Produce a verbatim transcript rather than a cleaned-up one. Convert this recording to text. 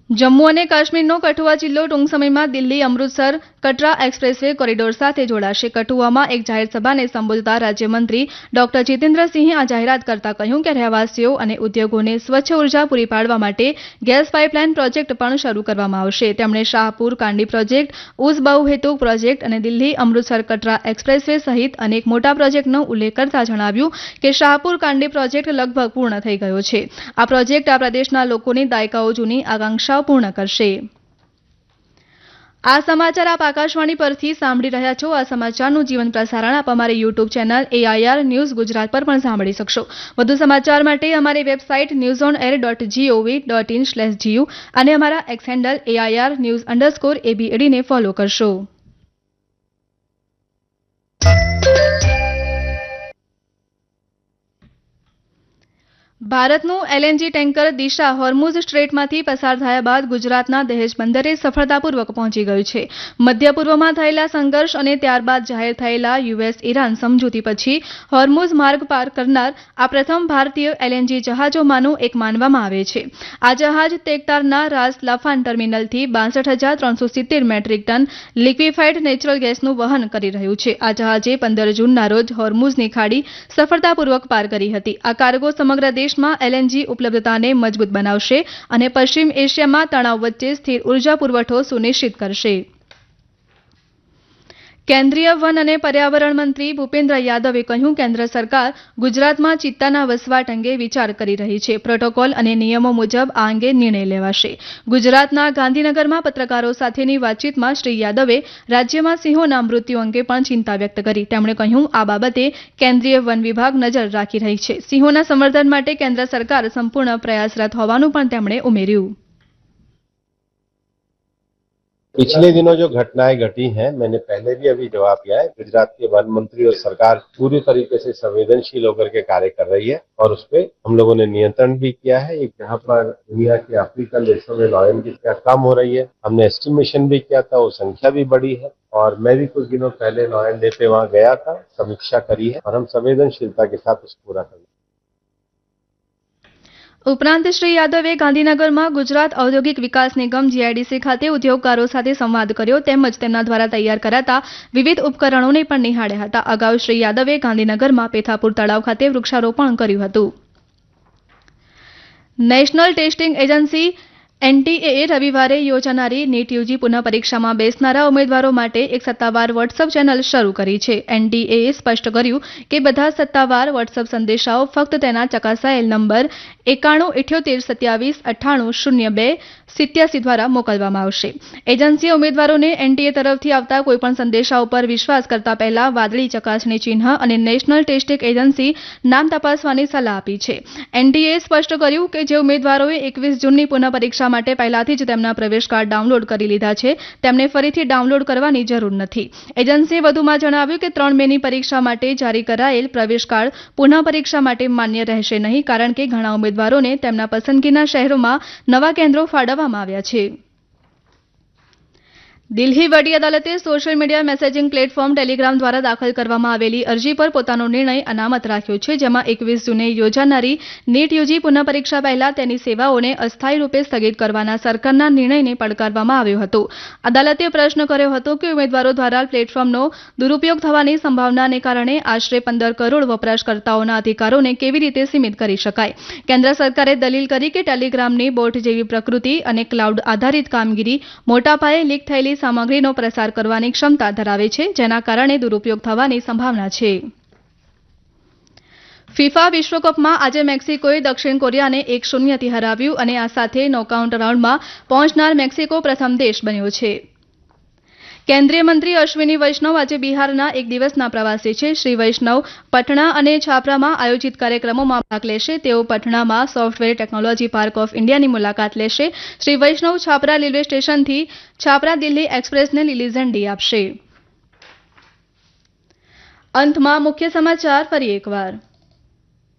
જમ્મુ અને કાશ્મીરનો કઠુઆ જિલ્લો ટૂંક સમયમાં દિલ્હી અમૃતસર કટરા એક્સપ્રેસવે કોરિડોર સાથે જોડાશે. કઠુઆમાં એક જાહેર સભાને સંબોધતા રાજ્યમંત્રી ડોક્ટર જીતેન્દ્રસિંહે આ જાહેરાત કરતા કહ્યું કે રહેવાસીઓ અને ઉદ્યોગોને સ્વચ્છ ઉર્જા પૂરી પાડવા માટે ગેસ પાઇપલાઇન પ્રોજેક્ટ પણ શરૂ કરવામાં આવશે. તેમણે શાહપુર કાંડી પ્રોજેક્ટ, ઉઝ બહુહેતુક પ્રોજેક્ટ અને દિલ્હી અમૃતસર કટરા એક્સપ્રેસવે સહિત અનેક મોટા પ્રોજેક્ટનો ઉલ્લેખ કરતા જણાવ્યું કે શાહપુર કાંડી પ્રોજેક્ટ લગભગ પૂર્ણ થઈ ગયો છે. આ પ્રોજેક્ટ આ પ્રદેશના લોકોની દાયકાઓ જૂની આકાંક્ષા પૂર્ણ કરશે. આ સમાચાર આપ આકાશવાણી પરથી સાંભળી રહ્યા છો. આ સમાચારનું જીવન પ્રસારણ આપ અમારી YouTube channel AIR news Gujarat પર પણ સાંભળી શકશો. વધુ સમાચાર માટે અમારી website news on air dot GOV dot in slash GU અને અમારા x handle AIR news underscore એબીએડીને follow કરશો. ભારતનું એલએનજી ટેન્કર દિશા હોર્મુઝ સ્ટ્રેટમાંથી પસાર થયા બાદ ગુજરાતના દહેજ બંદરે સફળતાપૂર્વક પહોંચી ગયું છે. મધ્ય પૂર્વમાં થયેલા સંઘર્ષ અને ત્યારબાદ જાહેર થયેલા યુએસ ઇરાન સમજૂતી પછી હોર્મુઝ માર્ગ પાર કરનાર આ પ્રથમ ભારતીય એલએનજી જહાજોમાંનું એક માનવામાં આવે છે. આ જહાજ તેકતારના રાસ લાફાન ટર્મિનલથી બાસઠ હજાર ત્રણસો સિત્તેર મેટ્રિક ટન લિક્વિફાઇડ નેચરલ ગેસનું વહન કરી રહ્યું છે. આ જહાજે પંદર જૂનના રોજ હોર્મુઝની ખાડી સફળતાપૂર્વક પાર કરી હતી. આ કાર્ગો સમગ્ર દેશ માં એલએનજી ઉપલબ્ધતાને મજબૂત બનાવશે અને પશ્ચિમ એશિયામાં તણાવ વચ્ચે સ્થિર ઉર્જા પુરવઠો સુનિશ્ચિત કરશે. કેન્દ્રીય વન અને પર્યાવરણ મંત્રી ભૂપેન્દ્ર યાદવે કહ્યું કેન્દ્ર સરકાર ગુજરાતમાં ચિત્તાના વસવાટ અંગે વિચાર કરી રહી છે. પ્રોટોકોલ અને નિયમો મુજબ આ અંગે નિર્ણય લેવાશે. ગુજરાતના ગાંધીનગરમાં પત્રકારો સાથેની વાતચીતમાં શ્રી યાદવે રાજ્યમાં સિંહોના મૃત્યુ અંગે પણ ચિંતા વ્યક્ત કરી. તેમણે કહ્યું આ બાબતે કેન્દ્રીય વન વિભાગ નજર રાખી રહી છે. સિંહોના સંવર્ધન માટે કેન્દ્ર સરકાર સંપૂર્ણ પ્રયાસરત હોવાનું પણ તેમણે ઉમેર્યું. पिछले दिनों जो घटनाएं घटी हैं, मैंने पहले भी अभी जवाब दिया है. गुजरात के वन मंत्री और सरकार पूरी तरीके से संवेदनशील होकर के कार्य कर रही है और उस पर हम लोगों ने नियंत्रण भी किया है. एक जहाँ पर दुनिया के अफ्रीकन देशों में लॉयन की संख्या कम हो रही है, हमने एस्टिमेशन भी किया था, वो संख्या भी बढ़ी है और मैं भी कुछ दिनों पहले लॉयन डे पे वहाँ गया था, समीक्षा करी है और हम संवेदनशीलता के साथ उसको पूरा करेंगे. ઉપરાંત શ્રી યાદવે ગાંધીનગરમાં ગુજરાત ઔદ્યોગિક વિકાસ નિગમ જીઆઈડીસી ખાતે ઉદ્યોગકારો સાથે સંવાદ કર્યો તેમજ તેમના દ્વારા તૈયાર કરાતા વિવિધ ઉપકરણોને પણ નિહાળ્યા હતા. અગાઉ શ્રી યાદવે ગાંધીનગરમાં પેથાપુર તળાવ ખાતે વૃક્ષારોપણ કર્યું હતું. નેશનલ ટેસ્ટિંગ એજન્સી એનટીએએ રવિવારે યોજાનારી નીટ યુજી પુનઃ પરીક્ષામાં બેસનારા ઉમેદવારો માટે એક સત્તાવાર વોટ્સઅપ ચેનલ શરૂ કરી છે. એનટીએએ સ્પષ્ટ કર્યું કે બધા સત્તાવાર વોટ્સઅપ સંદેશાઓ ફક્ત તેના ચકાસાયેલ નંબર એકાણું ઇઠ્યોતેર સત્યાવીસ અઠ્ઠાણું શૂન્ય બે સિત્યાસી દ્વારા મોકલવામાં આવશે. એજન્સીએ ઉમેદવારોને એનટીએ તરફથી આવતા કોઈપણ સંદેશા ઉપર વિશ્વાસ કરતા પહેલા વાદળી ચકાસણી ચિહ્ન અને નેશનલ ટેસ્ટિંગ એજન્સી નામ તપાસવાની સલાહ આપી છે. એનટીએએ સ્પષ્ટ કર્યું કે જે ઉમેદવારોએ એકવીસ જૂનની પુનઃ પરીક્ષા માટે પહેલાથી જ તેમના પ્રવેશ કાર્ડ ડાઉનલોડ કરી લીધા છે તેમને ફરીથી ડાઉનલોડ કરવાની જરૂર નથી. એજન્સીએ વધુમાં જણાવ્યું કે ત્રણ મેની પરીક્ષા માટે જારી કરાયેલ પ્રવેશ કાર્ડ પુનઃ પરીક્ષા માટે માન્ય રહેશે નહીં કારણ કે ઘણા ઉમેદવારોને તેમના પસંદગીના શહેરોમાં નવા કેન્દ્રો ફાળવવામાં આવ્યા છે. દિલ્હી વડી અદાલતે social media messaging platform Telegram દ્વારા દાખલ કરવામાં આવેલી અરજી પર પોતાનો નિર્ણય અનામત રાખ્યો છે જેમાં એકવીસ જૂને યોજાનારી નીટ યુજી પુનઃ પરીક્ષા પહેલા તેની સેવાઓને અસ્થાયી રૂપે સ્થગિત કરવાના સરકારના નિર્ણયને પડકારવામાં આવ્યો હતો. અદાલતે પ્રશ્ન કર્યો હતો કે ઉમેદવારો દ્વારા પ્લેટફોર્મનો દુરુપયોગ થવાની સંભાવનાને કારણે આશરે પંદર કરોડ વપરાશકર્તાઓના અધિકારોને કેવી રીતે સીમિત કરી શકાય. કેન્દ્ર સરકારે દલીલ કરી કે ટેલિગ્રામની બોટ જેવી પ્રકૃતિ અને ક્લાઉડ આધારિત કામગીરી મોટા પાયે લીક થયેલી સામગ્રીનો પ્રસાર કરવાની ક્ષમતા ધરાવે છે જેના કારણે દુરુપયોગ થવાની સંભાવના છે. ફિફા વિશ્વકપમાં આજે મેક્સિકોએ દક્ષિણ કોરિયાને એક શૂન્યથી હરાવ્યું અને આ સાથે નોકઆઉટ રાઉન્ડમાં પહોંચનાર મેક્સિકો પ્રથમ દેશ બન્યો છે. કેન્દ્રીય મંત્રી અશ્વિની વૈષ્ણવ આજે બિહારના એક દિવસના પ્રવાસે છે. શ્રી વૈષ્ણવ પટણા અને છાપરામાં આયોજિત કાર્યક્રમોમાં ભાગ લેશે. તેઓ પટણામાં સોફ્ટવેર ટેકનોલોજી પાર્ક ઓફ ઇન્ડિયાની મુલાકાત લેશે. શ્રી વૈષ્ણવ છાપરા રેલવે સ્ટેશનથી છાપરા દિલ્હી એક્સપ્રેસને લીલી ઝંડી આપશે. અંતમાં મુખ્ય સમાચાર ફરી એકવાર.